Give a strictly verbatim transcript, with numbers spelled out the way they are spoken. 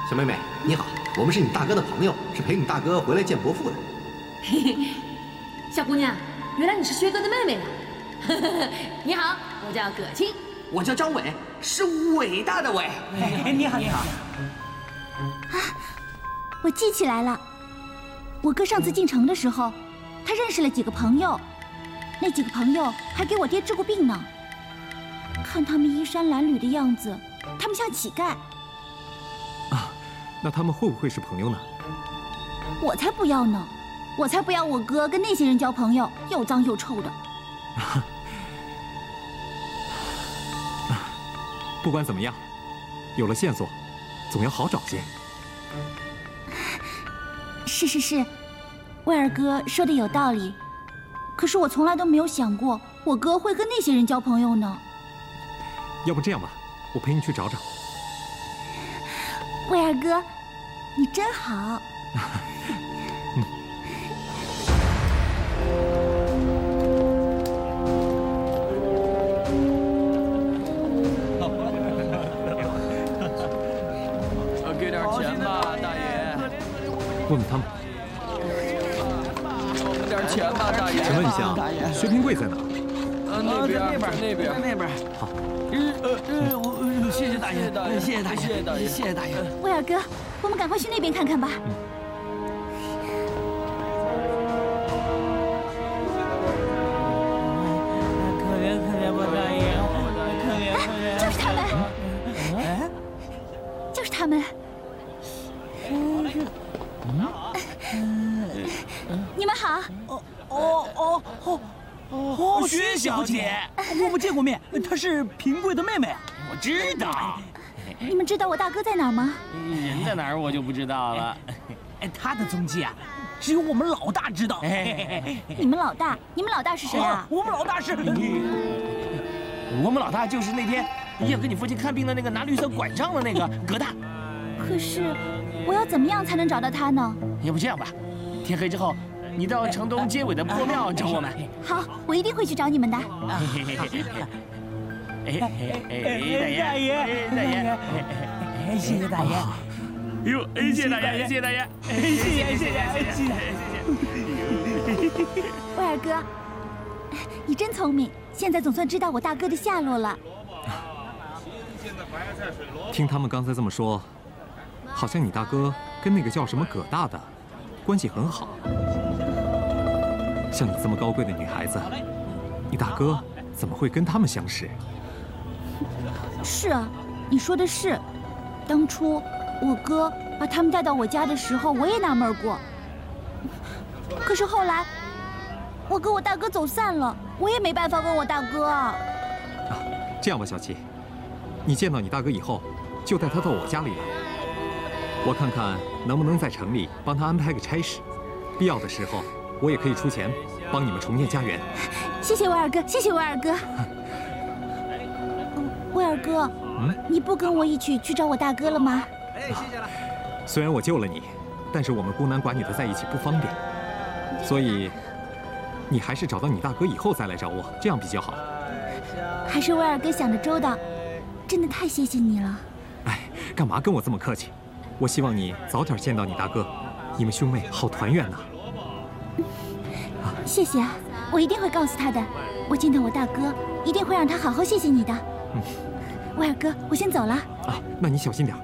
小妹妹你好，我们是你大哥的朋友，是陪你大哥回来见伯父的。 嘿嘿，小姑娘，原来你是薛哥的妹妹啊！你好，我叫葛青， 我叫张伟，是伟大的伟。 你好，你好。 啊，我记起来了，我哥上次进城的时候，他认识了几个朋友，那几个朋友还给我爹治过病呢。看他们衣衫褴褛的样子，他们像乞丐。 啊，那他们会不会是朋友呢？ 我才不要呢！我才不要我哥跟那些人交朋友，又脏又臭的。 不管怎么样，有了线索，总要好找些。 是是是，威尔哥说的有道理。可是我从来都没有想过，我哥会跟那些人交朋友呢。 要不这样吧，我陪你去找找。 威尔哥，你真好。 嗯。 给点钱吧，大爷。 问问他们。 给我们点钱吧，大爷。 请问一下，薛平贵在哪？ 呃，那边，那边， 那边。 好。 呃呃，我谢谢大爷，谢谢大爷，谢谢大爷，谢谢大爷。 威尔哥，我们赶快去那边看看吧。 可怜可怜吧，大爷，可怜可怜。 就是他们。哎，就是他们。你们好。 哦哦哦哦。哦，薛小姐，我们见过面，她是平贵的妹妹。 我知道。 你们知道我大哥在哪儿吗？ 人在哪儿我就不知道了。 哎，他的踪迹啊，只有我们老大知道。 你们老大？你们老大是谁啊？ 我们老大是…… 我们老大就是那天要给你父亲看病的那个拿绿色拐杖的那个葛大。 可是，我要怎么样才能找到他呢？ 要不这样吧，天黑之后。你到城东街尾的破庙找我们。 好，我一定会去找你们的。 哎哎，大爷，大爷， 哎，谢谢大爷。 哟，哎，谢谢大爷，谢谢大爷，谢谢谢谢谢谢谢谢。 威尔哥，你真聪明，现在总算知道我大哥的下落了。 听他们刚才这么说，好像你大哥跟那个叫什么葛大的关系很好。像你这么高贵的女孩子，你大哥怎么会跟他们相识？ 是啊，你说的是。当初我哥把他们带到我家的时候，我也纳闷过。可是后来，我跟我大哥走散了，我也没办法问我大哥啊。 啊，这样吧，小七，你见到你大哥以后，就带他到我家里来，我看看能不能在城里帮他安排个差事，必要的时候。我也可以出钱帮你们重建家园。 谢谢威尔哥，谢谢威尔哥。威尔哥，嗯，你不跟我一起去找我大哥了吗？ 哎，谢谢了。虽然我救了你，但是我们孤男寡女的在一起不方便，所以你还是找到你大哥以后再来找我，这样比较好。 还是威尔哥想得周到，真的太谢谢你了。 哎，干嘛跟我这么客气？我希望你早点见到你大哥，你们兄妹好团圆呐。 谢谢啊，我一定会告诉他的。我见到我大哥，一定会让他好好谢谢你的。嗯，威尔哥，我先走了。 啊，那你小心点。